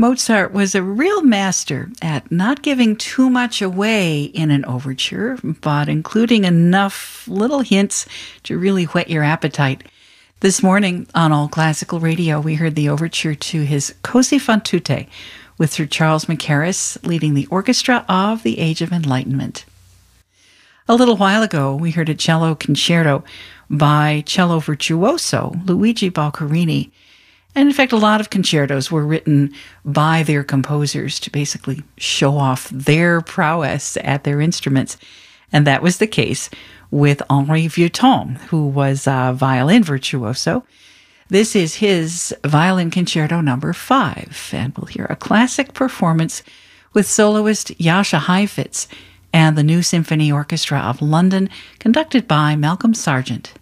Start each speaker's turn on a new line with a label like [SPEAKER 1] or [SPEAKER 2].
[SPEAKER 1] Mozart was a real master at not giving too much away in an overture, but including enough little hints to really whet your appetite. This morning on All Classical Radio, we heard the overture to his Così fan tutte, with Sir Charles Mackerras leading the orchestra of the Age of Enlightenment. A little while ago, we heard a cello concerto by cello virtuoso Luigi Boccherini. And in fact, a lot of concertos were written by their composers to basically show off their prowess at their instruments. And that was the case with Henri Vieuxtemps, who was a violin virtuoso. This is his Violin Concerto number 5, and we'll hear a classic performance with soloist Jascha Heifetz and the New Symphony Orchestra of London, conducted by Malcolm Sargent.